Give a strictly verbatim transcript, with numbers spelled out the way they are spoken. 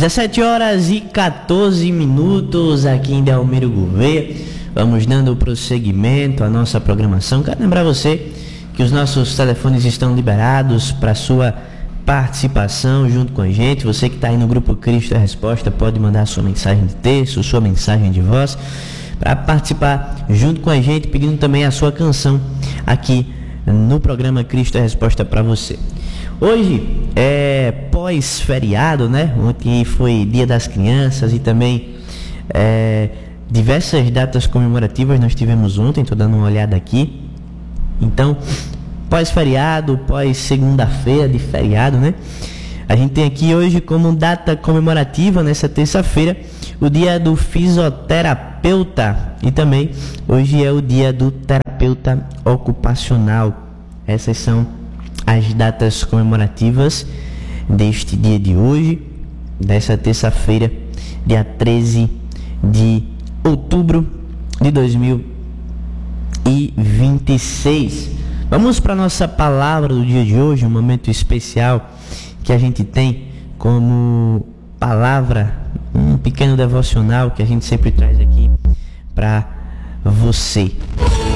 dezessete horas e quatorze minutos aqui em Delmiro Gouveia. Vamos dando prosseguimento à nossa programação. Quero lembrar você que os nossos telefones estão liberados para sua participação junto com a gente. Você que está aí no Grupo Cristo é Resposta pode mandar sua mensagem de texto, sua mensagem de voz para participar junto com a gente, pedindo também a sua canção aqui no programa Cristo é Resposta para você. Hoje é pós-feriado, né? Ontem foi Dia das Crianças e também é, diversas datas comemorativas nós tivemos ontem, estou dando uma olhada aqui. Então, pós-feriado, pós-segunda-feira de feriado, né? A gente tem aqui hoje como data comemorativa, nessa terça-feira, o Dia do Fisioterapeuta e também hoje é o Dia do Terapeuta Ocupacional. Essas são as datas comemorativas deste dia de hoje, dessa terça-feira, dia treze de outubro de dois mil e vinte e seis. Vamos para a nossa palavra do dia de hoje, um momento especial que a gente tem como palavra, um pequeno devocional que a gente sempre traz aqui para você.